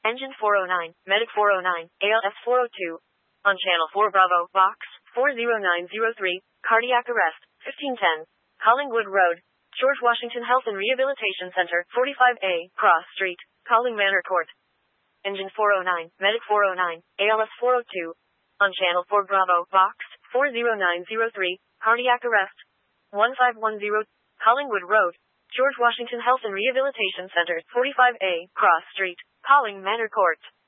Engine 409, Medic 409, ALS 402. On Channel 4 Bravo, Box 40903, cardiac arrest, 1510. Collingwood Road, George Washington Health and Rehabilitation Center, 45A, Cross Street, Calling Manor Court. Engine 409, Medic 409, ALS 402. On Channel 4 Bravo, Box 40903, cardiac arrest, 1510. Collingwood Road, George Washington Health and Rehabilitation Center, 45A, Cross Street, Calling Manor Court.